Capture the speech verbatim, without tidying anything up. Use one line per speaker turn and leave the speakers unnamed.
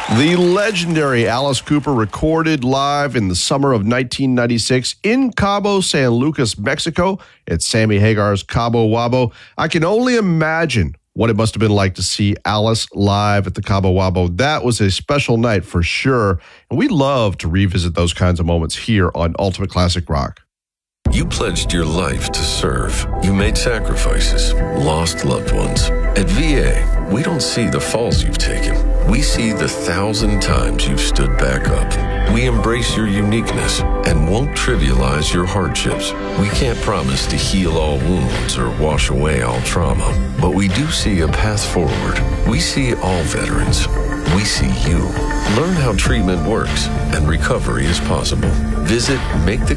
The legendary Alice Cooper recorded live in the summer of nineteen ninety-six in Cabo San Lucas, Mexico at Sammy Hagar's Cabo Wabo. I can only imagine what it must have been like to see Alice live at the Cabo Wabo. That was a special night for sure, and we love to revisit those kinds of moments here on Ultimate Classic Rock.
You pledged your life to serve. You made sacrifices, lost loved ones. At V A, we don't see the falls you've taken. We see the thousand times you've stood back up. We embrace your uniqueness and won't trivialize your hardships. We can't promise to heal all wounds or wash away all trauma, but we do see a path forward. We see all veterans. We see you. Learn how treatment works and recovery is possible. Visit make the